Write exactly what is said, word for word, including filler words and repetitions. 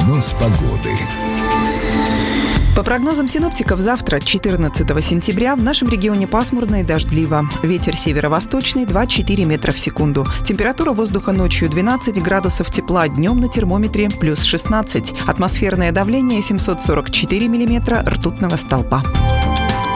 Прогноз погоды. По прогнозам синоптиков, завтра, четырнадцатого сентября, в нашем регионе пасмурно и дождливо. Ветер северо-восточный два-четыре метра в секунду. Температура воздуха ночью двенадцать градусов тепла, днем на термометре плюс шестнадцать. Атмосферное давление семьсот сорок четыре миллиметра ртутного столба.